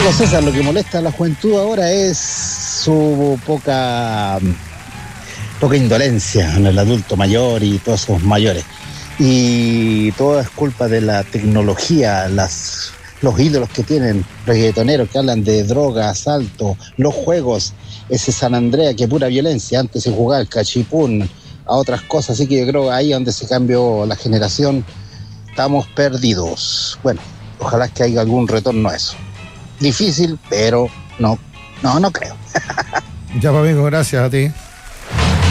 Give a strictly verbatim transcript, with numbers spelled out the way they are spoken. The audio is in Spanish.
Amigo César, lo que molesta a la juventud ahora es su poca, poca indolencia en el adulto mayor y todos esos mayores. Y todo es culpa de la tecnología, las, los ídolos que tienen, reggaetoneros que hablan de droga, asalto, los juegos, ese San Andrea que pura violencia, antes se jugaba el cachipún, a otras cosas, así que yo creo que ahí donde se cambió la generación, estamos perdidos. Bueno, ojalá que haya algún retorno a eso. Difícil, pero no, no, no creo. Ya, amigo, gracias a ti.